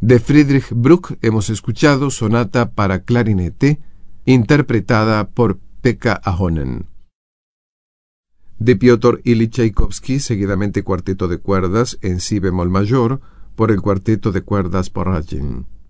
De Friedrich Bruck hemos escuchado Sonata para clarinete, interpretada por Pekka Ahonen. De Piotr Ilyich Tchaikovsky, seguidamente Cuarteto de cuerdas en si bemol mayor, por el Cuarteto de cuerdas Poradin.